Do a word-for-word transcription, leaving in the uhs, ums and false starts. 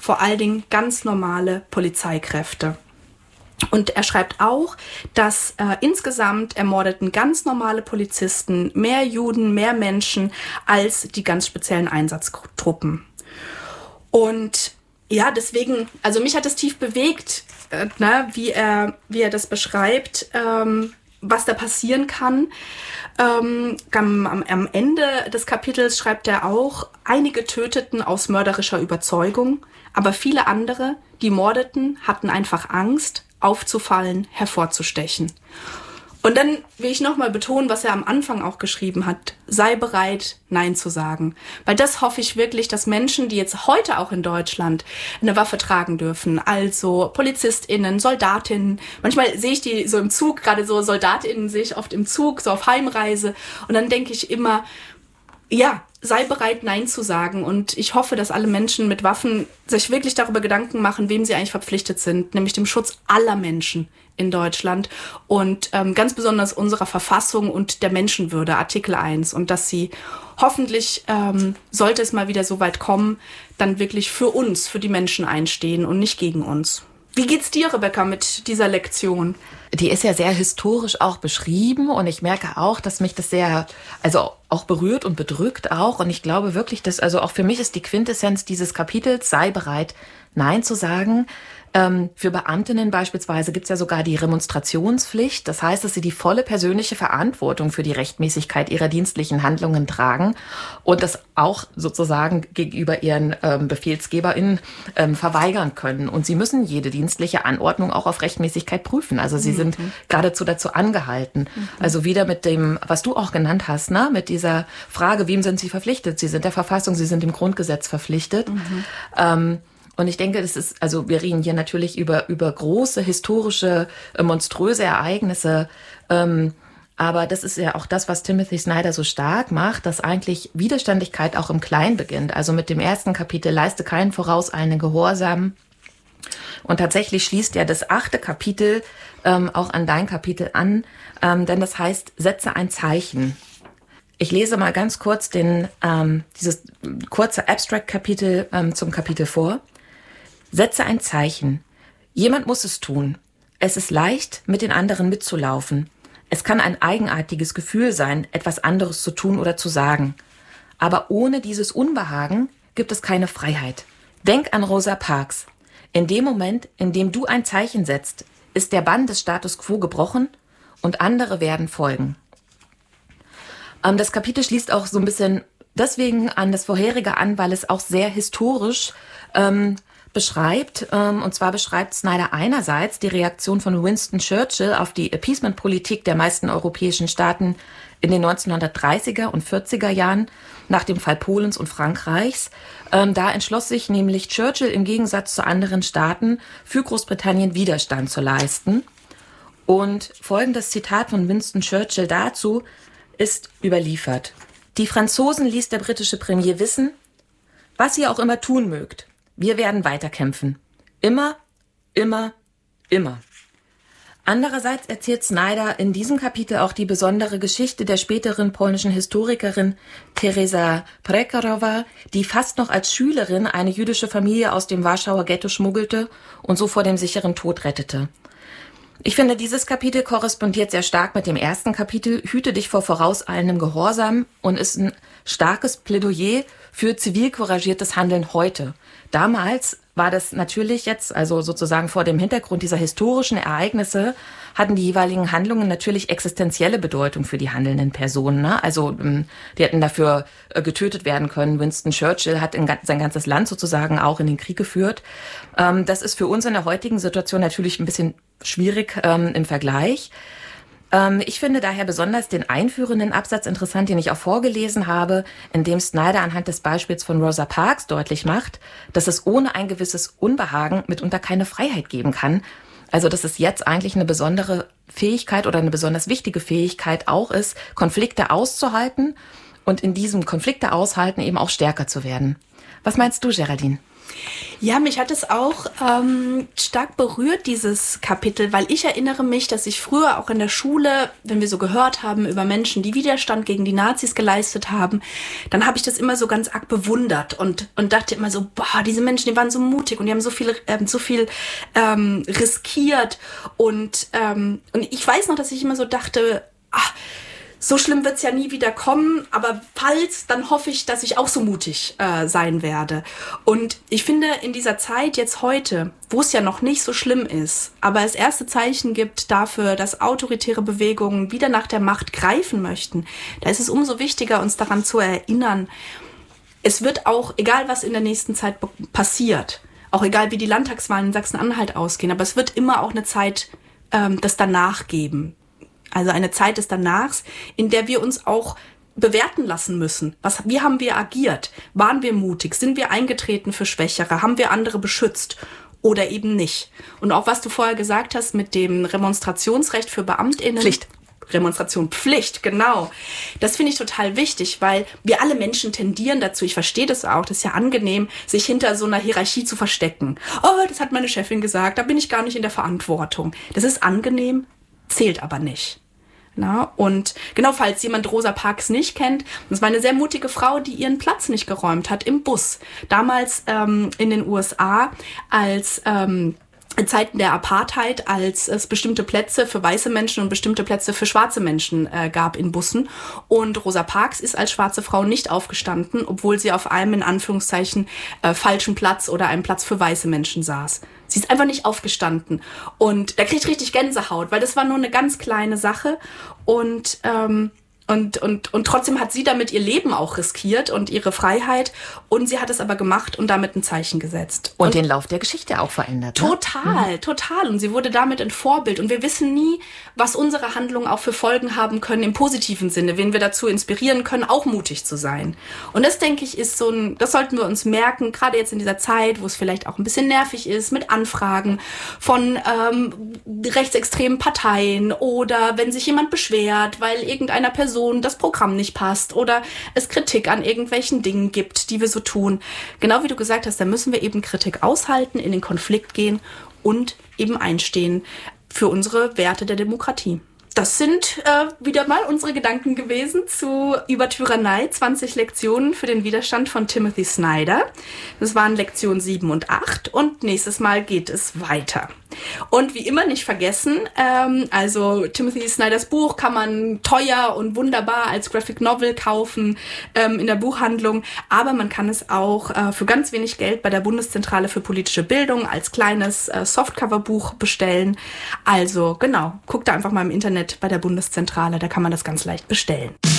vor allen Dingen ganz normale Polizeikräfte. Und er schreibt auch, dass äh, insgesamt ermordeten ganz normale Polizisten mehr Juden, mehr Menschen als die ganz speziellen Einsatztruppen. Und ja, deswegen, also mich hat es tief bewegt, äh, ne, wie er, wie er das beschreibt, ähm, was da passieren kann. Ähm, am, am Ende des Kapitels schreibt er auch, einige töteten aus mörderischer Überzeugung, aber viele andere, die mordeten, hatten einfach Angst, aufzufallen, hervorzustechen. Und dann will ich nochmal betonen, was er am Anfang auch geschrieben hat. Sei bereit, Nein zu sagen. Weil das hoffe ich wirklich, dass Menschen, die jetzt heute auch in Deutschland eine Waffe tragen dürfen, also PolizistInnen, SoldatInnen, manchmal sehe ich die so im Zug, gerade so SoldatInnen sehe ich oft im Zug, so auf Heimreise. Und dann denke ich immer, ja, sei bereit, Nein zu sagen. Und ich hoffe, dass alle Menschen mit Waffen sich wirklich darüber Gedanken machen, wem sie eigentlich verpflichtet sind, nämlich dem Schutz aller Menschen in Deutschland und ähm, ganz besonders unserer Verfassung und der Menschenwürde, Artikel eins. Und dass sie hoffentlich, ähm, sollte es mal wieder so weit kommen, dann wirklich für uns, für die Menschen einstehen und nicht gegen uns. Wie geht's dir, Rebecca, mit dieser Lektion? Die ist ja sehr historisch auch beschrieben und ich merke auch, dass mich das sehr, also auch berührt und bedrückt auch. Und ich glaube wirklich, dass, also auch für mich ist die Quintessenz dieses Kapitels, sei bereit, Nein zu sagen. Ähm, für Beamtinnen beispielsweise gibt es ja sogar die Remonstrationspflicht. Das heißt, dass sie die volle persönliche Verantwortung für die Rechtmäßigkeit ihrer dienstlichen Handlungen tragen und das auch sozusagen gegenüber ihren ähm, BefehlsgeberInnen ähm, verweigern können. Und sie müssen jede dienstliche Anordnung auch auf Rechtmäßigkeit prüfen. Also sie mhm. sind geradezu dazu angehalten. Mhm. Also wieder mit dem, was du auch genannt hast, ne, mit dieser Frage, wem sind sie verpflichtet? Sie sind der Verfassung, sie sind dem Grundgesetz verpflichtet. Mhm. Ähm, Und ich denke, das ist, also wir reden hier natürlich über, über große, historische, äh, monströse Ereignisse. Ähm, aber das ist ja auch das, was Timothy Snyder so stark macht, dass eigentlich Widerständigkeit auch im Kleinen beginnt. Also mit dem ersten Kapitel, leiste keinen vorauseilenden Gehorsam. Und tatsächlich schließt ja das achte Kapitel ähm, auch an dein Kapitel an, ähm, denn das heißt, setze ein Zeichen. Ich lese mal ganz kurz den, ähm, dieses kurze Abstract-Kapitel ähm, zum Kapitel vor. Setze ein Zeichen. Jemand muss es tun. Es ist leicht, mit den anderen mitzulaufen. Es kann ein eigenartiges Gefühl sein, etwas anderes zu tun oder zu sagen. Aber ohne dieses Unbehagen gibt es keine Freiheit. Denk an Rosa Parks. In dem Moment, in dem du ein Zeichen setzt, ist der Bann des Status quo gebrochen und andere werden folgen. Ähm, das Kapitel schließt auch so ein bisschen deswegen an das vorherige an, weil es auch sehr historisch ähm, beschreibt, ähm, und zwar beschreibt Snyder einerseits die Reaktion von Winston Churchill auf die Appeasement-Politik der meisten europäischen Staaten in den neunzehnhundertdreißiger und vierziger Jahren nach dem Fall Polens und Frankreichs. Ähm, da entschloss sich nämlich Churchill im Gegensatz zu anderen Staaten für Großbritannien Widerstand zu leisten. Und folgendes Zitat von Winston Churchill dazu ist überliefert. Die Franzosen ließ der britische Premier wissen, was ihr auch immer tun mögt. Wir werden weiterkämpfen. Immer, immer, immer. Andererseits erzählt Snyder in diesem Kapitel auch die besondere Geschichte der späteren polnischen Historikerin Teresa Prekarowa, die fast noch als Schülerin eine jüdische Familie aus dem Warschauer Ghetto schmuggelte und so vor dem sicheren Tod rettete. Ich finde, dieses Kapitel korrespondiert sehr stark mit dem ersten Kapitel, Hüte dich vor vorauseilendem Gehorsam, und ist ein starkes Plädoyer für zivil couragiertes Handeln heute. Damals war das natürlich jetzt, also sozusagen vor dem Hintergrund dieser historischen Ereignisse, hatten die jeweiligen Handlungen natürlich existenzielle Bedeutung für die handelnden Personen. Ne? Also die hätten dafür getötet werden können. Winston Churchill hat in, sein ganzes Land sozusagen auch in den Krieg geführt. Ähm, das ist für uns in der heutigen Situation natürlich ein bisschen schwierig ähm, im Vergleich. Ähm, ich finde daher besonders den einführenden Absatz interessant, den ich auch vorgelesen habe, in dem Snyder anhand des Beispiels von Rosa Parks deutlich macht, dass es ohne ein gewisses Unbehagen mitunter keine Freiheit geben kann. Also dass es jetzt eigentlich eine besondere Fähigkeit oder eine besonders wichtige Fähigkeit auch ist, Konflikte auszuhalten und in diesem Konflikte aushalten eben auch stärker zu werden. Was meinst du, Geraldine? Ja, mich hat es auch ähm, stark berührt, dieses Kapitel, weil ich erinnere mich, dass ich früher auch in der Schule, wenn wir so gehört haben über Menschen, die Widerstand gegen die Nazis geleistet haben, dann habe ich das immer so ganz arg bewundert und, und dachte immer so, boah, diese Menschen, die waren so mutig und die haben so viel, ähm, so viel ähm, riskiert. Und, ähm, und ich weiß noch, dass ich immer so dachte, ach, so schlimm wird's ja nie wieder kommen, aber falls, dann hoffe ich, dass ich auch so mutig äh, sein werde. Und ich finde, in dieser Zeit jetzt heute, wo es ja noch nicht so schlimm ist, aber es erste Zeichen gibt dafür, dass autoritäre Bewegungen wieder nach der Macht greifen möchten, da ist es umso wichtiger, uns daran zu erinnern, es wird auch, egal was in der nächsten Zeit passiert, auch egal wie die Landtagswahlen in Sachsen-Anhalt ausgehen, aber es wird immer auch eine Zeit ähm, des Danach geben. Also eine Zeit des Danachs, in der wir uns auch bewerten lassen müssen. Was, wie haben wir agiert? Waren wir mutig? Sind wir eingetreten für Schwächere? Haben wir andere beschützt? Oder eben nicht? Und auch was du vorher gesagt hast mit dem Remonstrationsrecht für BeamtInnen. Pflicht. Remonstration, Pflicht, genau. Das finde ich total wichtig, weil wir alle Menschen tendieren dazu, ich verstehe das auch, das ist ja angenehm, sich hinter so einer Hierarchie zu verstecken. Oh, das hat meine Chefin gesagt, da bin ich gar nicht in der Verantwortung. Das ist angenehm, zählt aber nicht. Na, und genau, falls jemand Rosa Parks nicht kennt, das war eine sehr mutige Frau, die ihren Platz nicht geräumt hat im Bus. Damals ähm, in den U S A, als ähm, in Zeiten der Apartheid, als es bestimmte Plätze für weiße Menschen und bestimmte Plätze für schwarze Menschen äh, gab in Bussen. Und Rosa Parks ist als schwarze Frau nicht aufgestanden, obwohl sie auf einem in Anführungszeichen äh, falschen Platz oder einem Platz für weiße Menschen saß. Sie ist einfach nicht aufgestanden. Und da kriegt richtig Gänsehaut, weil das war nur eine ganz kleine Sache. Und ähm, Und, und, und trotzdem hat sie damit ihr Leben auch riskiert und ihre Freiheit. Und sie hat es aber gemacht und damit ein Zeichen gesetzt. Und, und den Lauf der Geschichte auch verändert. Total, ne? total. Und sie wurde damit ein Vorbild. Und wir wissen nie, was unsere Handlungen auch für Folgen haben können im positiven Sinne, wen wir dazu inspirieren können, auch mutig zu sein. Und das, denke ich, ist so ein, das sollten wir uns merken, gerade jetzt in dieser Zeit, wo es vielleicht auch ein bisschen nervig ist mit Anfragen von ähm, rechtsextremen Parteien oder wenn sich jemand beschwert, weil irgendeiner Person das Programm nicht passt oder es Kritik an irgendwelchen Dingen gibt, die wir so tun. Genau wie du gesagt hast, da müssen wir eben Kritik aushalten, in den Konflikt gehen und eben einstehen für unsere Werte der Demokratie. Das sind äh, wieder mal unsere Gedanken gewesen zu Über Tyrannei, zwanzig Lektionen für den Widerstand von Timothy Snyder. Das waren Lektion sieben und acht und nächstes Mal geht es weiter. Und wie immer nicht vergessen, ähm, also Timothy Snyders Buch kann man teuer und wunderbar als Graphic Novel kaufen ähm, in der Buchhandlung, aber man kann es auch äh, für ganz wenig Geld bei der Bundeszentrale für politische Bildung als kleines äh, Softcover-Buch bestellen. Also genau, guckt da einfach mal im Internet bei der Bundeszentrale, da kann man das ganz leicht bestellen.